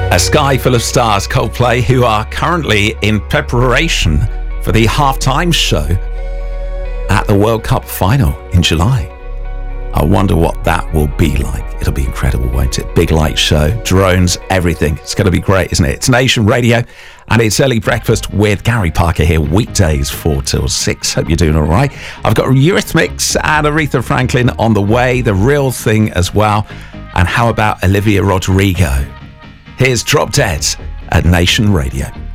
A sky full of stars, Coldplay, who are currently in preparation for the halftime show at the World Cup final in July. I wonder what that will be like. It'll be incredible, won't it? Big light show, drones, everything. It's going to be great, isn't it? It's Nation Radio, and it's Early Breakfast with Gary Parker here, weekdays 4 till 6. Hope you're doing all right. I've got Eurythmics and Aretha Franklin on the way, The Real Thing as well. And how about Olivia Rodrigo? Here's Drop Dead at Nation Radio.